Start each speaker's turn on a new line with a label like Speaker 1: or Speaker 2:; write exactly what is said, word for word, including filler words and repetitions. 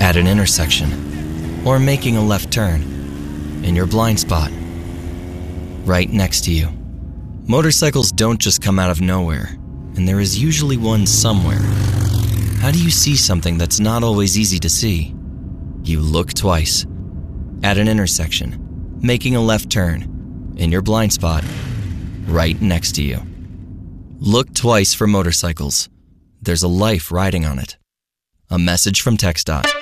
Speaker 1: at an intersection, or making a left turn in your blind spot, right next to you. Motorcycles don't just come out of nowhere, and there is usually one somewhere. How do you see something that's not always easy to see? You look twice. At an intersection, making a left turn in your blind spot, right next to you. Look twice for motorcycles. There's a life riding on it. A message from TxDOT.